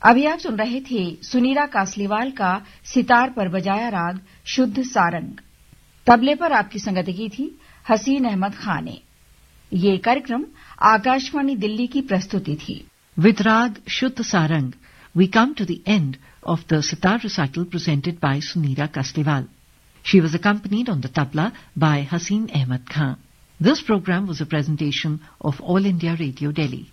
अभी आप सुन रहे थे सुनीरा कासलीवाल का सितार पर बजाया राग शुद्ध सारंग। तबले पर आपकी संगति की थी हसीन अहमद खान ने। ये कार्यक्रम आकाशवाणी दिल्ली की प्रस्तुति थी। With Rag Shuddh Sarang, we come to the end of the sitar recital presented by Sunira Kasliwal. She was accompanied on the tabla by Hasheen Ahmed Khan. This program was a presentation of All India Radio Delhi.